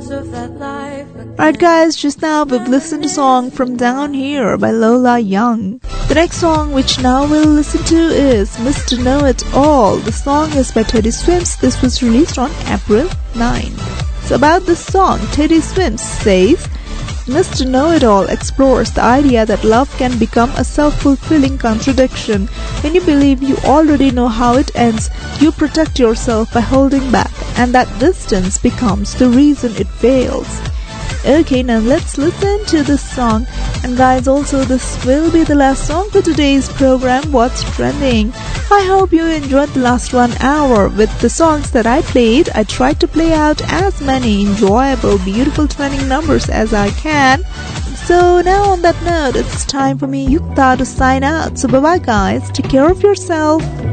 Alright guys, just now we've listened to a song from Down Here by Lola Young. The next song which now we'll listen to is Mr. Know It All. The song is by Teddy Swims. This was released on April 9. So about this song, Teddy Swims says, Mr. Know-It-All explores the idea that love can become a self-fulfilling contradiction. When you believe you already know how it ends, you protect yourself by holding back, and that distance becomes the reason it fails. Okay, now let's listen to this song. And guys, also this will be the last song for today's program, What's Trending. I hope you enjoyed the last 1 hour. With the songs that I played, I tried to play out as many enjoyable, beautiful trending numbers as I can. So now on that note, it's time for me, Yukta, to sign out. So bye bye guys, take care of yourself.